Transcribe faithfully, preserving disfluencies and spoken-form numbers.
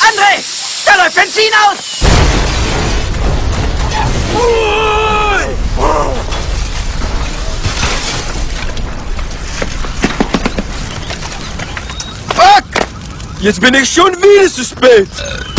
André! Da läuft Benzin aus! Fuck! Jetzt bin ich schon wieder zu spät.